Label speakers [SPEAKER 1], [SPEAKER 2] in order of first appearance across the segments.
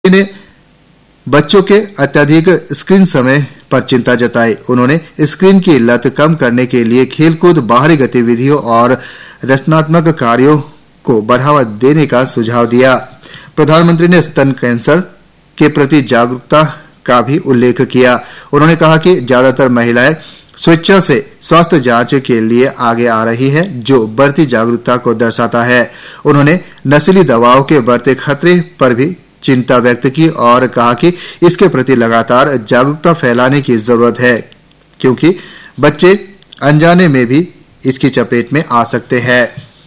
[SPEAKER 1] ने बच्चों के अत्यधिक स्क्रीन समय पर चिंता जताई। उन्होंने स्क्रीन की लत कम करने के लिए खेलकूद, बाहरी गतिविधियों और रचनात्मक कार्यों को बढ़ावा देने का सुझाव दिया। प्रधानमंत्री ने स्तन कैंसर के प्रति जागरूकता का भी उल्लेख किया। उन्होंने कहा कि ज्यादातर महिलाएं स्वेच्छा से स्वास्थ्य जांच के लिए आगे आ रही हैं, जो बढ़ती जागरूकता को दर्शाता है। उन्होंने नशीली दवाओं के बढ़ते खतरे पर भी चिंता व्यक्त की और कहा कि इसके प्रति लगातार जागरूकता फैलाने की जरूरत है, क्योंकि बच्चे अनजाने में भी इसकी चपेट में आ सकते हैं।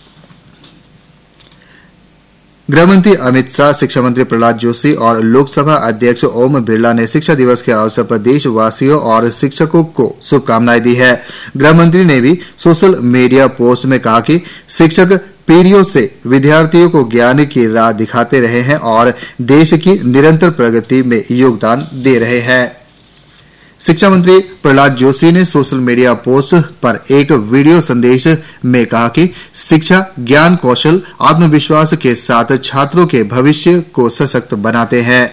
[SPEAKER 1] गृहमंत्री अमित शाह, शिक्षा मंत्री प्रहलाद जोशी और लोकसभा अध्यक्ष ओम बिरला ने शिक्षक दिवस के अवसर पर देशवासियों और शिक्षकों को शुभकामनाएं दी है। गृहमंत्री ने भी सोशल मीडिया पोस्ट में कहा कि शिक्षक पीढ़ियों से विद्यार्थियों को ज्ञान की राह दिखाते रहे हैं और देश की निरंतर प्रगति में योगदान दे रहे हैं। शिक्षा मंत्री प्रहलाद जोशी ने सोशल मीडिया पोस्ट पर एक वीडियो संदेश में कहा कि शिक्षा ज्ञान, कौशल, आत्मविश्वास के साथ छात्रों के भविष्य को सशक्त बनाते हैं।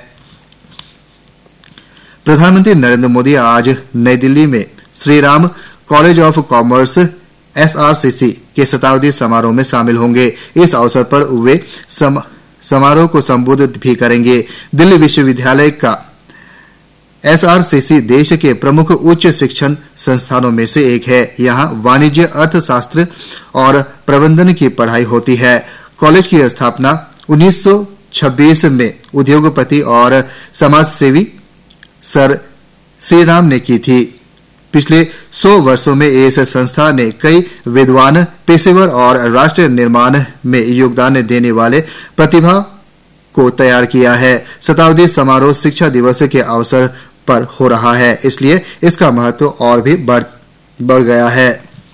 [SPEAKER 1] प्रधानमंत्री नरेंद्र मोदी आज नई दिल्ली में Shriram college of commerce SRCC के शताब्दी समारोह में शामिल होंगे। इस अवसर पर वे समारोह को संबोधित भी करेंगे। दिल्ली विश्वविद्यालय का SRCC देश के प्रमुख उच्च शिक्षण संस्थानों में से एक है। यहां वाणिज्य, अर्थशास्त्र और प्रबंधन की पढ़ाई होती है। कॉलेज की स्थापना 1926 में उद्योगपति और समाजसेवी सर श्रीराम ने की थी। पिछले 100 वर्षों में इस संस्था ने कई विद्वान, पेशेवर और राष्ट्र निर्माण में योगदान देने वाले प्रतिभा को तैयार किया है। शताब्दी समारोह शिक्षा दिवस के अवसर पर हो रहा है, इसलिए इसका महत्व और भी बढ़ गया है।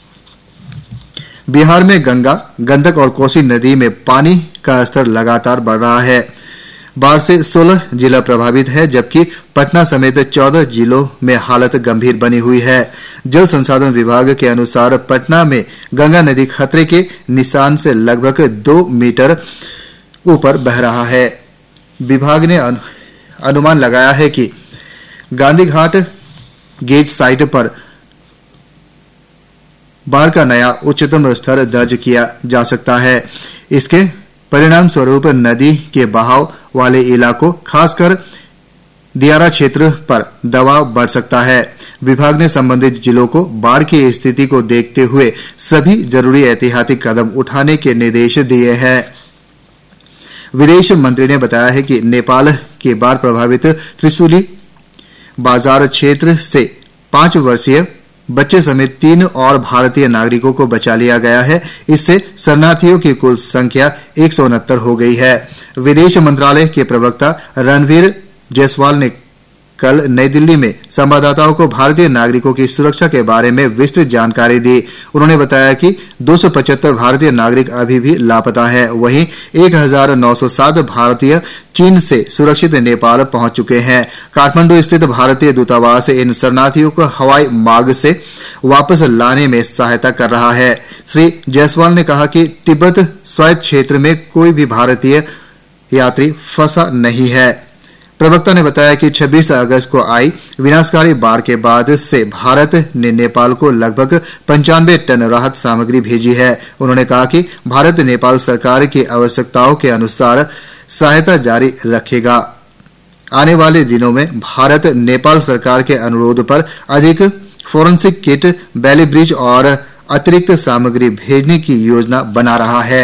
[SPEAKER 1] बिहार में गंगा, गंडक और कोसी नदी में पानी का स्तर लगातार बढ़ रहा है। बाढ़ से 16 जिला प्रभावित है, जबकि पटना समेत 14 जिलों में हालत गंभीर बनी हुई है। जल संसाधन विभाग के अनुसार पटना में गंगा नदी खतरे के निशान से लगभग 2 मीटर ऊपर बह रहा है। विभाग ने अनुमान लगाया है कि गांधी घाट गेज साइट पर बाढ़ का नया उच्चतम स्तर दर्ज किया जा सकता है। इसके परिणाम स्वरूप नदी के बहाव वाले इलाकों, खासकर दियारा क्षेत्र पर दबाव बढ़ सकता है। विभाग ने संबंधित जिलों को बाढ़ की स्थिति को देखते हुए सभी जरूरी एहतियाती कदम उठाने के निर्देश दिए हैं। विदेश मंत्री ने बताया है कि नेपाल के बाढ़ प्रभावित त्रिशूली बाजार क्षेत्र से 5 वर्षीय बच्चे समेत 3 और भारतीय नागरिकों को बचा लिया गया है। इससे शरणार्थियों की कुल संख्या 169 हो गई है। विदेश मंत्रालय के प्रवक्ता रणधीर जायसवाल ने कल नई दिल्ली में संवाददाताओं को भारतीय नागरिकों की सुरक्षा के बारे में विस्तृत जानकारी दी। उन्होंने बताया कि 275 भारतीय नागरिक अभी भी लापता हैं। वहीं 1907 भारतीय चीन से सुरक्षित नेपाल पहुंच चुके हैं। काठमांडू स्थित भारतीय दूतावास इन शरणार्थियों को हवाई मार्ग से वापस लाने में सहायता कर रहा है। श्री जायसवाल ने कहा कि तिब्बत स्वायत्त क्षेत्र में कोई भी भारतीय यात्री फंसा नहीं है। प्रवक्ता ने बताया कि 26 अगस्त को आई विनाशकारी बाढ़ के बाद से भारत ने नेपाल को लगभग 95 टन राहत सामग्री भेजी है। उन्होंने कहा कि भारत नेपाल सरकार की आवश्यकताओं के अनुसार सहायता जारी रखेगा। आने वाले दिनों में भारत नेपाल सरकार के अनुरोध पर अधिक फोरेंसिक किट, बैली ब्रिज और अतिरिक्त सामग्री भेजने की योजना बना रहा है।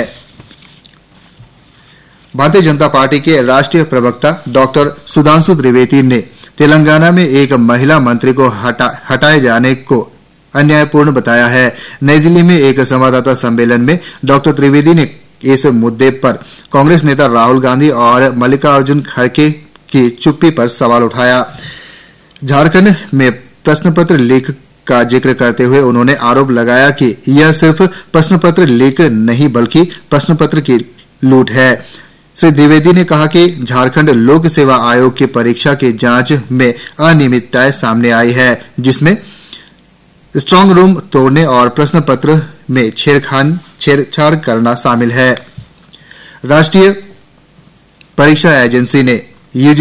[SPEAKER 1] भारतीय जनता पार्टी के राष्ट्रीय प्रवक्ता डॉक्टर सुधांशु त्रिवेदी ने तेलंगाना में एक महिला मंत्री को हटाए जाने को अन्यायपूर्ण बताया है। नई दिल्ली में एक संवाददाता सम्मेलन में डॉक्टर त्रिवेदी ने इस मुद्दे पर कांग्रेस नेता राहुल गांधी और मल्लिकार्जुन खड़गे की चुप्पी पर सवाल उठाया। झारखंड में प्रश्नपत्र लीक का जिक्र करते हुए उन्होंने आरोप लगाया कि यह सिर्फ प्रश्नपत्र लीक नहीं बल्कि प्रश्नपत्र की लूट है। श्री द्विवेदी ने कहा कि झारखंड लोक सेवा आयोग की परीक्षा की जांच में अनियमितताएं सामने आई है, जिसमें स्ट्रांग रूम तोड़ने और प्रश्न पत्र में छेड़छाड़ करना शामिल है। राष्ट्रीय परीक्षा एजेंसी ने